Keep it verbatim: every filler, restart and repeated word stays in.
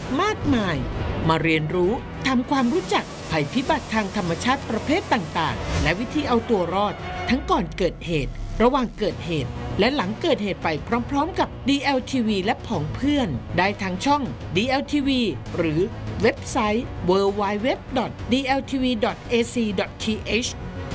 มากมายมาเรียนรู้ทำความรู้จักภัยพิบัติทางธรรมชาติประเภทต่างๆและวิธีเอาตัวรอดทั้งก่อนเกิดเหตุระหว่างเกิดเหตุและหลังเกิดเหตุไปพร้อมๆกับ ดี แอล ที วี และผองเพื่อนได้ทางช่อง ดี แอล ที วี หรือเว็บไซต์ ดับเบิลยู ดับเบิลยู ดับเบิลยู ดอท ดี แอล ที วี ดอท เอ ซี ดอท ที เอช